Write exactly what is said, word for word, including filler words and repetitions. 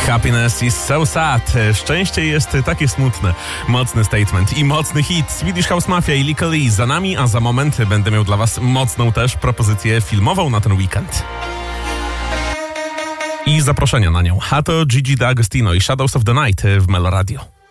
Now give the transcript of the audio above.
Happiness is so sad. Szczęście jest takie smutne. Mocny statement i mocny hit. Swedish House Mafia i Lykke Li za nami, a za moment będę miał dla was mocną też propozycję filmową na ten weekend. I zaproszenia na nią. A to Gigi D'Agostino i Shadows of the Night w Melo Radio.